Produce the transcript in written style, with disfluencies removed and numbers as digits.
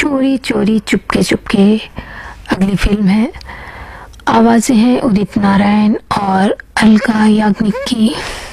चोरी चोरी चुपके चुपके अगली फिल्म है। आवाज़ें हैं उदित नारायण और अलका याग्निक की।